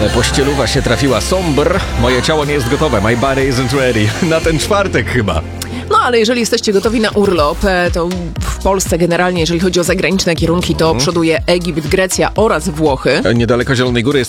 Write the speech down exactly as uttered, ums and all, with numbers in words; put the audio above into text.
Ale pościeluwa się trafiła. Somber. Moje ciało nie jest gotowe. My body isn't ready. Na ten czwartek chyba. No ale jeżeli jesteście gotowi na urlop, e, to w Polsce generalnie, jeżeli chodzi o zagraniczne kierunki, to przoduje Egipt, Grecja oraz Włochy. Niedaleko Zielonej Góry jest